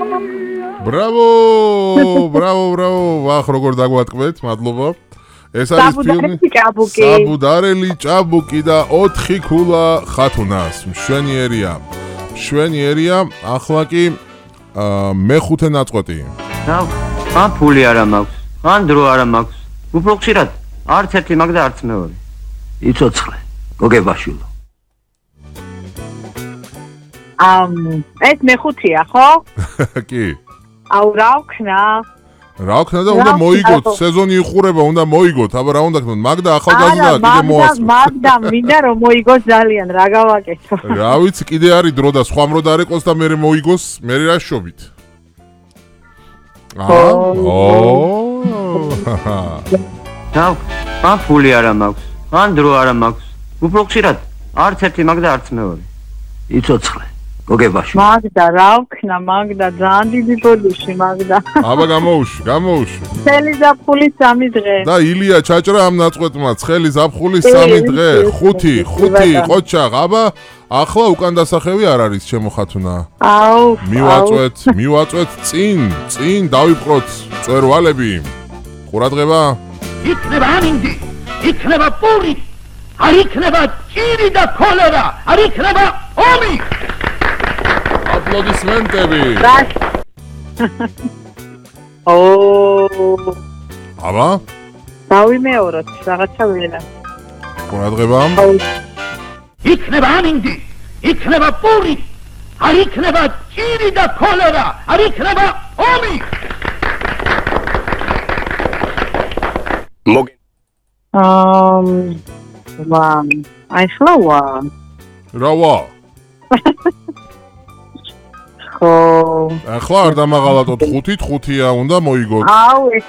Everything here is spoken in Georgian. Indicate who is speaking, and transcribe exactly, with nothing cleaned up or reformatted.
Speaker 1: Bravo, bravo, bravo. ვახ, როგორ დაგვატყვეთ, მადლობა. ეს არის ფილმი საბუდარელი ჭაბუკი და ოთხი ქულა ხათუნას. მშვენიერია. მშვენიერია. ახლა კი მეხუთე ნაწყვეტი.
Speaker 2: რა, ან ფული არა მაქვს, ან დრო არა მაქვს. უფრო ხშირად არც ერთი მაქვს და არც მეორე. იცოცხლე, გოგებაშვილო.
Speaker 3: ამ ეს მეხუთეა, ხო?
Speaker 1: კი.
Speaker 3: აუ რა ვქნა?
Speaker 1: რა ვქნა და უნდა მოიგოთ, სეზონი იხურება, უნდა მოიგოთ, აბა რა უნდა ქნოთ, მაგდა ახალგაზრდა კიდე მოასწრო.
Speaker 3: მაგდა, მინდა რომ მოიგოს ძალიან, რა გავაკეთო.
Speaker 1: რა ვიცი, კიდე არის დრო და სხვა მრო დარეკოს და მე მოიგოს, მე რა შობით. აა, ოო.
Speaker 2: და ან ფული არა მაქვს, ან დრო არა მაქვს. უფრო ხშირად არც ერთი მაქვს და არც მეორე. იცოცხლე, გოგებაში.
Speaker 3: მაგდა, რა ვქნა, მაგდა, ძალიან დიდი ბოდიში, მაგდა.
Speaker 1: აბა გამოუშვი, გამოუშვი.
Speaker 3: ცხელი ზაფხული სამი დღე.
Speaker 1: და ილია ჩაჭრა ამ ნაწყვეტმა, ცხელი ზაფხული სამი დღე, ხუთი, ხუთი, ყოჩაღ, აბა ახლა უკან დასახევი არ არის ჩემო ხათუნა.
Speaker 3: აუ,
Speaker 1: მივაწვეთ, მივაწვეთ წინ, წინ დავიპყროთ წვერვალები. ყურადღება.
Speaker 4: იქნება ამინდი, იქნება პური, არ იქნება ჭირი და ქოლერა, არ იქნება ომი.
Speaker 1: აპლოდისმენტები.
Speaker 3: ოო.
Speaker 1: აბა?
Speaker 3: დავიმეოროთ, რაღაცა ვერა.
Speaker 1: ყურადღება.
Speaker 4: იქნება ამინდი, იქნება პური, არ იქნება ჭირი და ქოლერა, არ იქნება ომი. მოგ
Speaker 3: ამ ვამ, აი ხლავა.
Speaker 1: რა ვა?
Speaker 3: ხო.
Speaker 1: ახლა არ დამაღალატოთ ხუთით, ხუთია უნდა მოიგოთ.
Speaker 3: აუ